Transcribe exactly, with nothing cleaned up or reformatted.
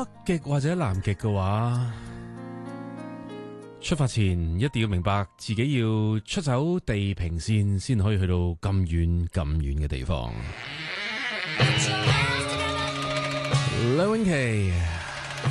北極或者南極嘅話，出發前一定要明白自己要出走地平線，先可以去到咁遠咁遠嘅地方。梁詠琪